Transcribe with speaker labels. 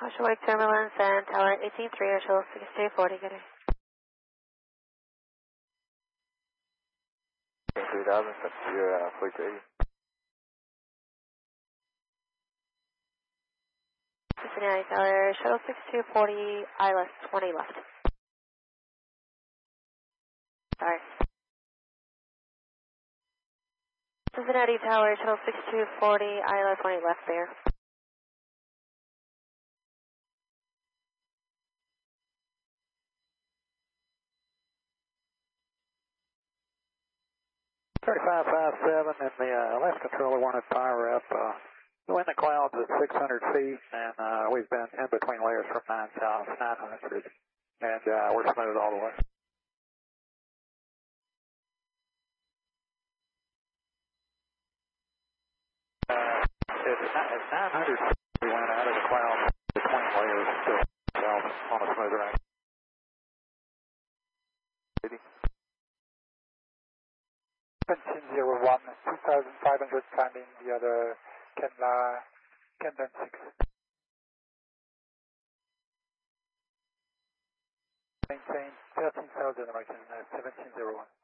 Speaker 1: Joshua Wake Turbulence and Tower 18-3, Airshow 6240, good day.
Speaker 2: 3000, that's your flight ready.
Speaker 1: Cincinnati Tower, Shuttle 6240, ILS 20 left. Sorry. Cincinnati Tower, Shuttle 6240, ILS 20 left there.
Speaker 3: .3557 and the left controller wanted power up. We're in the clouds at 600 feet, and we've been in between layers from 900, and we're smooth all the way. At 900 feet, we went out of the clouds between layers still on a smooth ride.
Speaker 4: 1701, 2500 climbing the other Camden 6. Maintain 13,000 American, 1701.